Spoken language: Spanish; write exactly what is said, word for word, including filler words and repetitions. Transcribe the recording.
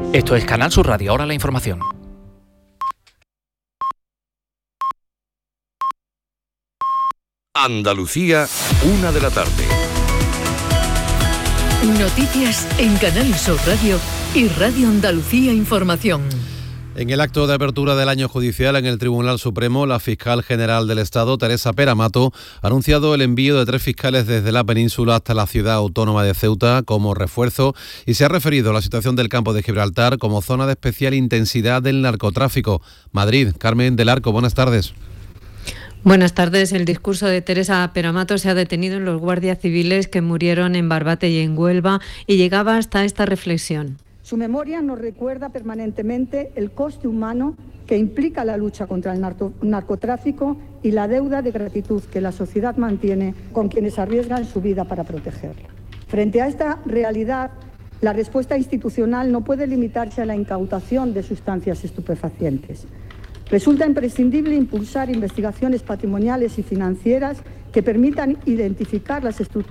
Esto es Canal Sur Radio, ahora la información. Andalucía, una de la tarde. Noticias en Canal Sur Radio y Radio Andalucía Información. En el acto de apertura del año judicial en el Tribunal Supremo, la fiscal general del Estado, Teresa Peramato, ha anunciado el envío de tres fiscales desde la península hasta la ciudad autónoma de Ceuta como refuerzo y se ha referido a la situación del campo de Gibraltar como zona de especial intensidad del narcotráfico. Madrid, Carmen del Arco, buenas tardes. Buenas tardes. El discurso de Teresa Peramato se ha detenido en los guardias civiles que murieron en Barbate y en Huelva y llegaba hasta esta reflexión. Su memoria nos recuerda permanentemente el coste humano que implica la lucha contra el narco- narcotráfico y la deuda de gratitud que la sociedad mantiene con quienes arriesgan su vida para protegerla. Frente a esta realidad, la respuesta institucional no puede limitarse a la incautación de sustancias estupefacientes. Resulta imprescindible impulsar investigaciones patrimoniales y financieras que permitan identificar las estructuras